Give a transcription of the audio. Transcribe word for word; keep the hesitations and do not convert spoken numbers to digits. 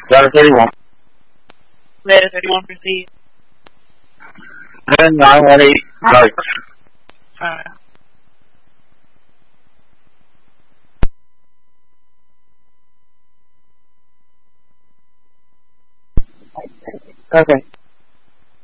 Letter thirty-one. Letter thirty-one, proceed. Then nine one eight. Right. Alright. Okay.